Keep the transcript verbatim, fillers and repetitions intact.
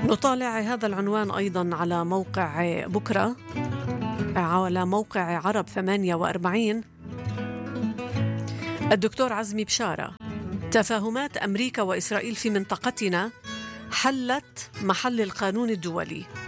نطالع هذا العنوان أيضا على موقع بكرة، على موقع عرب ثمانية وأربعين. الدكتور عزمي بشارة: تفاهمات أمريكا وإسرائيل في منطقتنا حلت محل القانون الدولي.